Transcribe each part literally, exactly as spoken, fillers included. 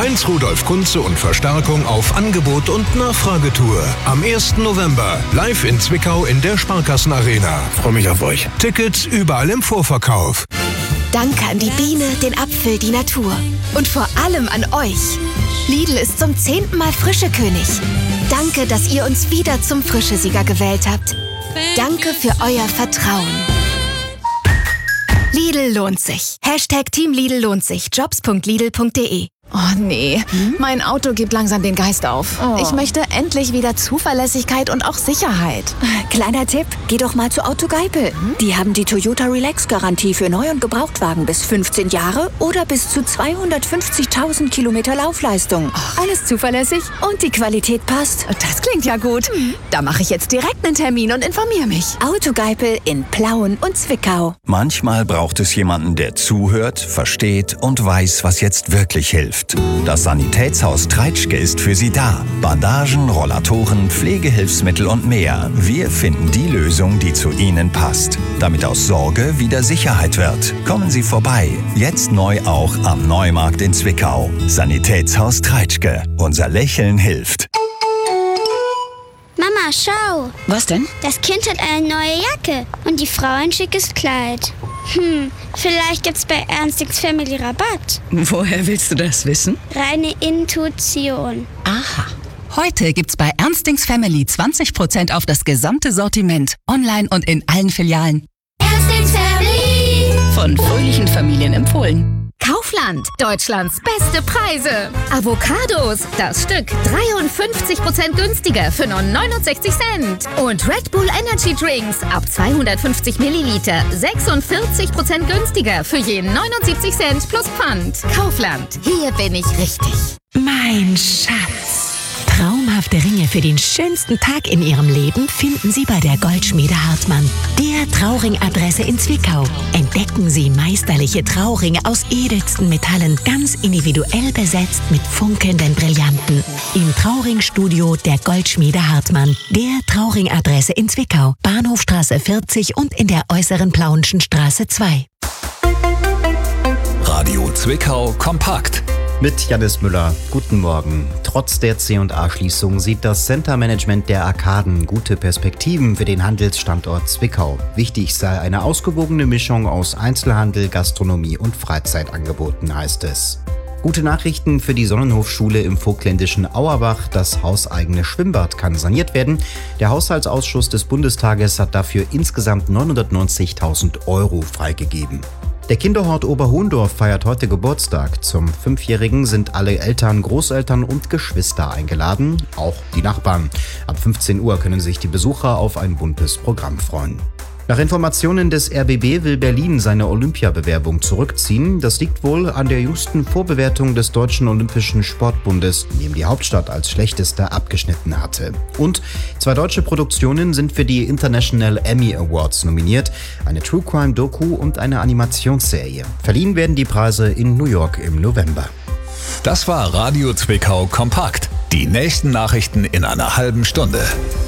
Heinz Rudolf Kunze und Verstärkung auf Angebot und Nachfragetour. Am ersten November live in Zwickau in der Sparkassenarena. Freue mich auf euch. Tickets überall im Vorverkauf. Danke an die Biene, den Apfel, die Natur. Und vor allem an euch. Lidl ist zum zehnten Mal Frischekönig. Danke, dass ihr uns wieder zum Frischesieger gewählt habt. Danke für euer Vertrauen. Lidl lohnt sich. Hashtag Team Lidl lohnt sich. Jobs punkt lidl punkt de. Oh nee, hm? Mein Auto gibt langsam den Geist auf. Oh. Ich möchte endlich wieder Zuverlässigkeit und auch Sicherheit. Kleiner Tipp, geh doch mal zu Autogeipel. Hm? Die haben die Toyota Relax-Garantie für Neu- und Gebrauchtwagen bis fünfzehn Jahre oder bis zu zweihundertfünfzigtausend Kilometer Laufleistung. Ach. Alles zuverlässig und die Qualität passt. Das klingt ja gut. Hm. Da mache ich jetzt direkt einen Termin und informiere mich. Autogeipel in Plauen und Zwickau. Manchmal braucht es jemanden, der zuhört, versteht und weiß, was jetzt wirklich hilft. Das Sanitätshaus Treitschke ist für Sie da. Bandagen, Rollatoren, Pflegehilfsmittel und mehr. Wir finden die Lösung, die zu Ihnen passt. Damit aus Sorge wieder Sicherheit wird. Kommen Sie vorbei. Jetzt neu auch am Neumarkt in Zwickau. Sanitätshaus Treitschke. Unser Lächeln hilft. Mama, schau. Was denn? Das Kind hat eine neue Jacke und die Frau ein schickes Kleid. Hm, vielleicht gibt's bei Ernstings Family Rabatt. Woher willst du das wissen? Reine Intuition. Aha. Heute gibt's bei Ernstings Family zwanzig Prozent auf das gesamte Sortiment. Online und in allen Filialen. Ernstings Family. Von fröhlichen Familien empfohlen. Kaufland, Deutschlands beste Preise. Avocados, das Stück dreiundfünfzig Prozent günstiger für nur neunundsechzig Cent. Und Red Bull Energy Drinks ab zweihundertfünfzig Milliliter sechsundvierzig Prozent günstiger für je neunundsiebzig Cent plus Pfand. Kaufland, hier bin ich richtig. Mein Schatz. Traumhafte Ringe für den schönsten Tag in Ihrem Leben finden Sie bei der Goldschmiede Hartmann, der Trauring-Adresse in Zwickau. Entdecken Sie meisterliche Trauringe aus edelsten Metallen, ganz individuell besetzt mit funkelnden Brillanten. Im Trauring-Studio der Goldschmiede Hartmann, der Trauring-Adresse in Zwickau, Bahnhofstraße vierzig und in der äußeren Plauenschen Straße zwei. Radio Zwickau kompakt. Mit Janis Müller. Guten Morgen. Trotz der C und A-Schließung sieht das Center-Management der Arkaden gute Perspektiven für den Handelsstandort Zwickau. Wichtig sei eine ausgewogene Mischung aus Einzelhandel, Gastronomie und Freizeitangeboten, heißt es. Gute Nachrichten für die Sonnenhofschule im vogtländischen Auerbach. Das hauseigene Schwimmbad kann saniert werden. Der Haushaltsausschuss des Bundestages hat dafür insgesamt neunhundertneunzigtausend Euro freigegeben. Der Kinderhort Oberhohndorf feiert heute Geburtstag. Zum Fünfjährigen sind alle Eltern, Großeltern und Geschwister eingeladen, auch die Nachbarn. Ab fünfzehn Uhr können sich die Besucher auf ein buntes Programm freuen. Nach Informationen des R B B will Berlin seine Olympiabewerbung zurückziehen. Das liegt wohl an der jüngsten Vorbewertung des Deutschen Olympischen Sportbundes, in dem die Hauptstadt als schlechteste abgeschnitten hatte. Und zwei deutsche Produktionen sind für die International Emmy Awards nominiert, eine True Crime Doku und eine Animationsserie. Verliehen werden die Preise in New York im November. Das war Radio Zwickau kompakt. Die nächsten Nachrichten in einer halben Stunde.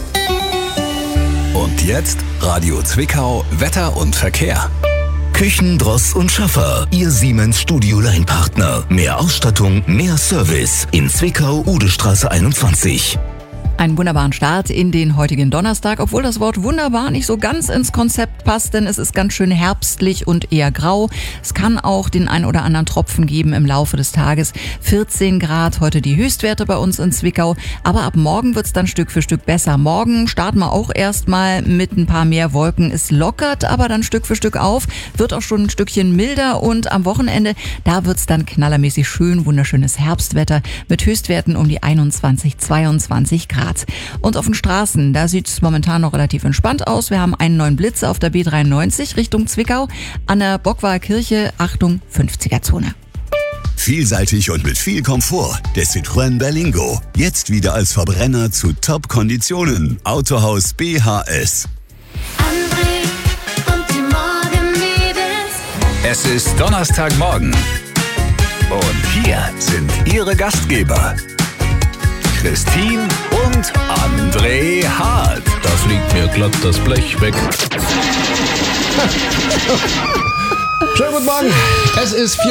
Und jetzt Radio Zwickau, Wetter und Verkehr. Küchen, Dross und Schaffer, Ihr Siemens Studio-Line-Partner. Mehr Ausstattung, mehr Service. In Zwickau, Udestraße einundzwanzig. Einen wunderbaren Start in den heutigen Donnerstag, obwohl das Wort wunderbar nicht so ganz ins Konzept passt, denn es ist ganz schön herbstlich und eher grau. Es kann auch den ein oder anderen Tropfen geben im Laufe des Tages. vierzehn Grad heute die Höchstwerte bei uns in Zwickau, aber ab morgen wird's dann Stück für Stück besser. Morgen starten wir auch erstmal mit ein paar mehr Wolken. Es lockert aber dann Stück für Stück auf, wird auch schon ein Stückchen milder und am Wochenende, da wird's dann knallermäßig schön, wunderschönes Herbstwetter mit Höchstwerten um die einundzwanzig, zweiundzwanzig Grad. Und auf den Straßen, da sieht es momentan noch relativ entspannt aus. Wir haben einen neuen Blitz auf der B dreiundneunzig Richtung Zwickau. An der Bockweiher Kirche, Achtung, fünfziger-Zone. Vielseitig und mit viel Komfort. Der Citroën Berlingo. Jetzt wieder als Verbrenner zu Top-Konditionen. Autohaus B H S. André und die Morgenmädels. Es ist Donnerstagmorgen. Und hier sind Ihre Gastgeber. Christine und André Hart. Da fliegt mir glatt das Blech weg. Schönen guten Morgen. Es ist